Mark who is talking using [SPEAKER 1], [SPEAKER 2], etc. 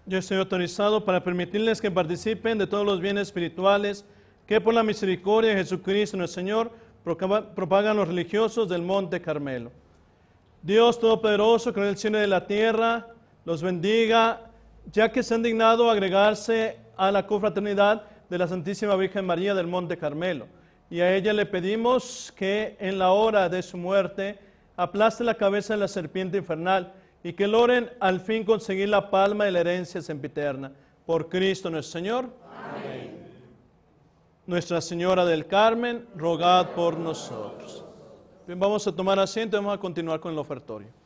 [SPEAKER 1] Yo estoy autorizado para permitirles que participen de todos los bienes espirituales que por la misericordia de Jesucristo nuestro Señor propagan los religiosos del Monte Carmelo. Dios Todopoderoso, creador del cielo y de la tierra, los bendiga, ya que se han dignado agregarse a la confraternidad de la Santísima Virgen María del Monte Carmelo. Y a ella le pedimos que en la hora de su muerte aplaste la cabeza de la serpiente infernal y que logren al fin conseguir la palma de la herencia sempiterna. Por Cristo nuestro Señor. Amén. Nuestra Señora del Carmen, rogad por nosotros. Bien, vamos a tomar asiento y vamos a continuar con el ofertorio.